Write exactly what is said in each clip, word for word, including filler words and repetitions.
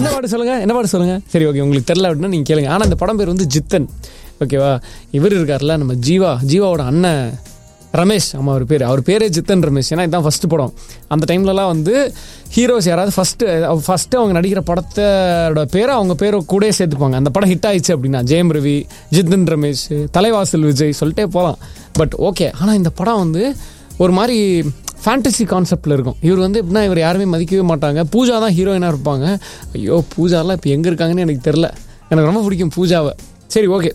என்ன பாட்டு சொல்லுங்க என்ன பாட்டு சொல்லுங்க சரி ஓகே உங்களுக்கு தெரியல அப்படின்னா நீங்கள் கேளுங்க. ஆனால் இந்த படம் பேர் வந்து ஜித்தன். ஓகேவா? இவர் இருக்கார்ல நம்ம ஜீவா, ஜீவாவோட அண்ணன் ரமேஷ். ஆமாம் அவர் பேர் அவர் பேரே ஜித்தன் ரமேஷ். ஏன்னா இதுதான் ஃபஸ்ட்டு படம். அந்த டைம்லலாம் வந்து ஹீரோஸ் யாராவது ஃபஸ்ட்டு ஃபஸ்ட்டு அவங்க நடிக்கிற படத்தோட பேரை அவங்க பேரை கூட சேர்த்துப்பாங்க. அந்த படம் ஹிட் ஆயிடுச்சு அப்படின்னா ஜெயம் ரவி, ஜித்தன் ரமேஷ், தலைவாசல் விஜய் சொல்லிட்டே போகலாம். பட் ஓகே, ஆனால் இந்த படம் வந்து ஒரு மாதிரி ஃபேண்டசி கான்செப்டில் இருக்கும். இவர் வந்து எப்படின்னா இவர் யாருமே மதிக்கவே மாட்டாங்க. பூஜா தான் ஹீரோயினாக இருப்பாங்க. ஐயோ பூஜாலாம் இப்போ எங்கே இருக்காங்கன்னு எனக்கு தெரில. எனக்கு ரொம்ப பிடிக்கும் பூஜாவை. சரி ஓகே,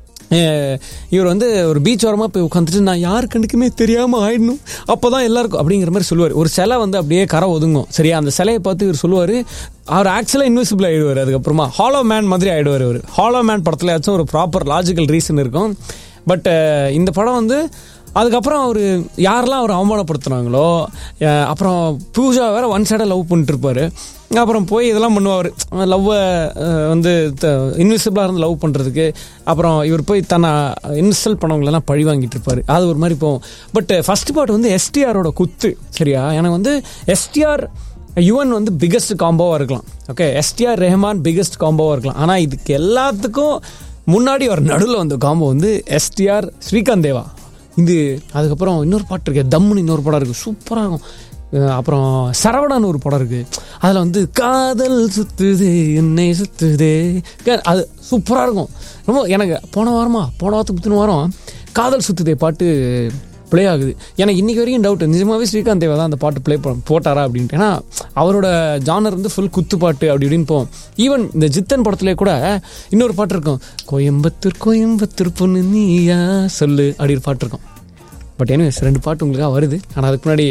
இவர் வந்து ஒரு பீச் ஓரமாக போய் உட்காந்துட்டு நான் யாரு கண்டுக்குமே தெரியாமல் ஆயிடணும் அப்போ தான் எல்லாருக்கும் அப்படிங்கிற மாதிரி சொல்லுவார். ஒரு சிலை வந்து அப்படியே கரை ஒதுங்கும். சரியா? அந்த சிலையை பார்த்து இவர் சொல்லுவார், அவர் ஆக்சுவலாக இன்விசிபிள் ஆகிடுவார். அதுக்கப்புறமா ஹாலோ மேன் மாதிரி ஆகிடுவார். அவர் ஹாலோ மேன் படத்தில் ஏதாச்சும் ஒரு ப்ராப்பர் லாஜிக்கல் ரீசன் இருக்கும். பட் இந்த படம் வந்து அதுக்கப்புறம் அவர் யாரெல்லாம் அவர் அவமானப்படுத்துனாங்களோ, அப்புறம் பூஜா வேற ஒன் சைடாக லவ் பண்ணிட்டு இருப்பார். அப்புறம் போய் இதெல்லாம் பண்ணுவார், லவ்வை வந்து இன்விசிபிளாக இருந்து லவ் பண்ணுறதுக்கு. அப்புறம் இவர் போய் தன்னை இன்சல்ட் பண்ணவங்களெல்லாம் பழி வாங்கிட்டு இருப்பார். அது ஒரு மாதிரி போகும். பட் ஃபர்ஸ்ட் பார்ட் வந்து எஸ்டிஆரோட குத்து. சரியா? எனக்கு வந்து எஸ்டிஆர் யுவன் வந்து பிகெஸ்ட் காம்போவாக இருக்கலாம். ஓகே, எஸ்டிஆர் ரெஹ்மான் பிகெஸ்ட் காம்போவாக இருக்கலாம். ஆனால் இதுக்கு எல்லாத்துக்கும் முன்னாடி ஒரு நடுவில் வந்த காம்போ வந்து எஸ்டிஆர் ஸ்ரீகாந்த் தேவா. இது அதுக்கப்புறம் இன்னொரு பாட்டு இருக்குது, தம்முன்னு இன்னொரு படம் இருக்குது, சூப்பராக இருக்கும். அப்புறம் சரவணான்னு ஒரு படம் இருக்குது, அதில் வந்து காதல் சுத்துதே என்னை சுத்துதே, அது சூப்பராக இருக்கும். ரொம்ப எனக்கு போன வாரமா போன வாரத்துக்கு முத்தின வாரம் காதல் சுத்துதே பாட்டு ப்ளே ஆகுது. எனக்கு இன்றைக்கி வரைக்கும் டவுட், நிஜமாவே ஸ்ரீகாந்த் தேவா தான் அந்த பாட்டு ப்ளே போட்டாரா அப்படின்ட்டு. ஏன்னா அவரோட ஜானர் வந்து ஃபுல் குத்து பாட்டு அப்படி இப்படின்னு போவோம். ஈவன் இந்த ஜித்தன் படத்துலேயே கூட இன்னொரு பாட்டு இருக்கும், கோயம்புத்தூர் கோயம்புத்தூர் பொண்ணு நீயா சொல்லு அப்படி ஒரு பாட்டு இருக்கும். பட் எனிவேஸ் ரெண்டு பாட்டு உங்களுக்காக வருது. ஆனால் அதுக்கு முன்னாடி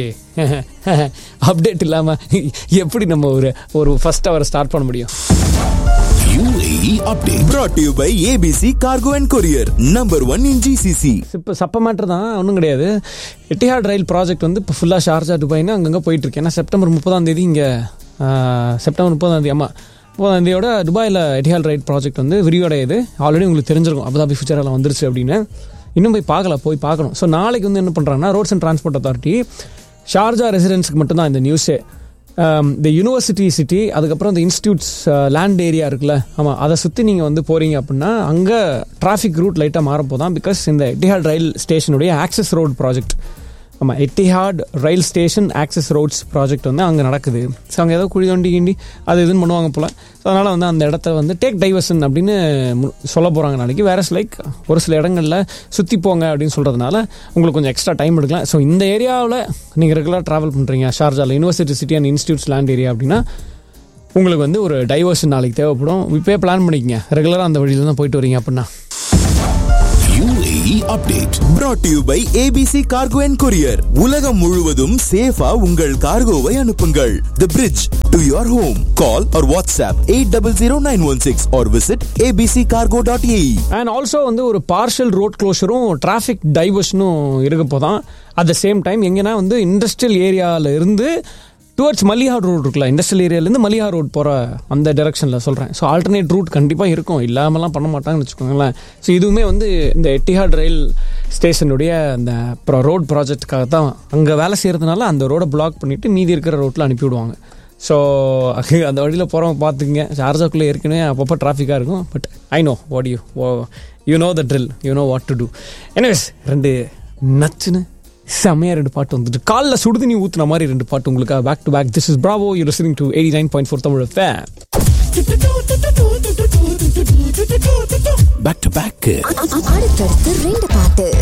அப்டேட் இல்லாமல் எப்படி நம்ம ஒரு ஒரு ஃபர்ஸ்ட் ஹவர் ஸ்டார்ட் பண்ண முடியும்? U A E update brought to you by A B C Cargo and Courier, number one in G C C. இப்போ சப்ப மேட்டர் தான், ஒன்றும் கிடையாது. எட்டிஹாட் ரயில் ப்ராஜெக்ட் வந்து இப்போ ஃபுல்லாக ஷார்ஜா துபாய்னு அங்கங்கே போயிட்டுருக்கு. ஏன்னா செப்டம்பர் முப்பதாம் தேதி இங்கே செப்டம்பர் முப்பதாம் தேதி ஆமாம் முப்பதாம் தேதியோட துபாயில் எட்டிஹாட் ரயில் ப்ராஜெக்ட் வந்து விரிவடையுது. ஆல்ரெடி உங்களுக்கு தெரிஞ்சிருக்கும் அபுதாபி ஃபியூச்சரெல்லாம் வந்துருச்சு அப்படின்னு. இன்னும் போய் பார்க்கல, போய் பார்க்கணும். ஸோ நாளைக்கு வந்து என்ன பண்ணுறாங்கன்னா roads and transport authority Sharjah ரெசிடென்ட்ஸுக்கு மட்டும்தான் இந்த நியூஸே. இந்த யூனிவர்சிட்டி சிட்டி, அதுக்கப்புறம் இந்த இன்ஸ்டியூட்ஸ் லேண்ட் ஏரியா இருக்குல்ல, ஆமாம் அதை சுற்றி நீங்கள் வந்து போகிறீங்க அப்படின்னா அங்கே டிராஃபிக் ரூட் லைட்டாக மாறப்போதான். பிகாஸ் இந்த எட்டிஹாட் ரயில் ஸ்டேஷனுடைய ஆக்சஸ் ரோட் ப்ராஜெக்ட், ஆமாம் Etihad rail station access roads project வந்து அங்கே நடக்குது. ஸோ அங்கே ஏதோ குழி தோண்டி கிண்டி அது இதுன்னு பண்ணுவாங்க போல். ஸோ அதனால் வந்து அந்த இடத்த வந்து டேக் டைவர்ஷன் அப்படின்னு சொல்ல போகிறாங்க நாளைக்கு. வேற லைக் ஒரு சில இடங்களில் சுற்றி போங்க அப்படின்னு சொல்கிறதுனால உங்களுக்கு கொஞ்சம் எக்ஸ்ட்ரா டைம் எடுக்கலாம். ஸோ இந்த ஏரியாவில் நீங்கள் ரெகுலராக ட்ராவல் பண்ணுறீங்க, ஷார்ஜாவில் university city and institutes land area அப்படின்னா உங்களுக்கு வந்து ஒரு டைவர்ஷன் நாளைக்கு தேவைப்படும். இப்போயே பிளான் பண்ணிக்கங்க, ரெகுலராக அந்த வழியில் தான் போயிட்டு வரீங்க அப்படின்னா. U A E update brought to you by A B C Cargo and Courier. உலகம் முழுவதும் சேஃபா உங்கள் கார்கோவை அனுப்புங்கள். The bridge to your home. Call or WhatsApp eight zero zero nine one six or visit a b c cargo dot a e. And also வந்து ஒரு partial road க்ளோஷரும் traffic டைவர்ஷனும் இருக்க போதான். At the same time எங்கன்னா வந்து industrial ஏரியாவில் இருந்து towards மல்லிஹார் road இருக்குல்ல, industrial ஏரியாலேருந்து மல்லிஹார் road போகிற அந்த டைரக்ஷனில் சொல்கிறேன். ஸோ ஆல்டர்னேட் ரூட் கண்டிப்பாக இருக்கும், இல்லாமலாம் பண்ண மாட்டாங்கன்னு வச்சுக்கோங்களேன். ஸோ இதுவுமே வந்து இந்த எட்டிஹாட் ரயில் ஸ்டேஷனுடைய அந்த ரோட் ப்ராஜெக்டுக்காக தான் அங்கே வேலை செய்கிறதுனால அந்த ரோடை பிளாக் பண்ணிவிட்டு மீதி இருக்கிற ரோட்டில் அனுப்பிவிடுவாங்க. ஸோ அந்த வழியில் போகிறவங்க பார்த்துக்குங்க, ஷார்ஜாக்குள்ளே ஏற்கனவே அப்பப்போ டிராஃபிக்காக இருக்கும். But I know what you you know the drill, you know what to two. Anyways ரெண்டு நச்சுன்னு செம்மையா ரெண்டு பாட்டு வந்துட்டு கால்ல சுடுதண்ணி ஊத்துன மாதிரி ரெண்டு பாட்டு உங்களுக்காக back to back. This is Bravo, you listening to eighty nine point four Tamil FM. Back to back. அடுத்தடுத்து ரெண்டு பாட்டு.